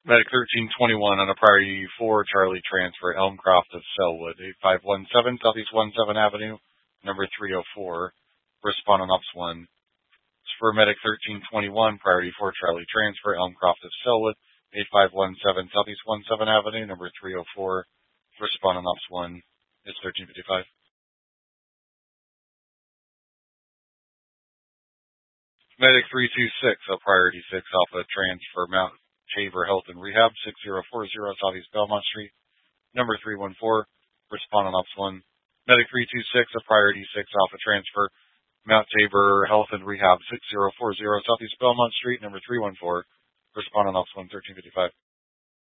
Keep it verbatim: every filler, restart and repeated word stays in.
Medic thirteen twenty-one on a priority four Charlie transfer, Elmcroft of Selwood, eight five one seven Southeast seventeenth Avenue, number three oh four. Respond on Ops one. For Medic thirteen twenty-one, priority four Charlie transfer, Elmcroft of Selwood, eight five one seven Southeast seventeenth Avenue, number three oh four. Respond on Ops one. It's thirteen fifty-five. Medic three two six, a priority six Alpha transfer, Mount Tabor Health and Rehab, six zero four zero Southeast Belmont Street, number three one four. Respond on Ops one. Medic three two six, a priority six Alpha transfer, Mount Tabor Health and Rehab, six zero four zero Southeast Belmont Street, number three one four. Respond on Ops one, thirteen fifty-five.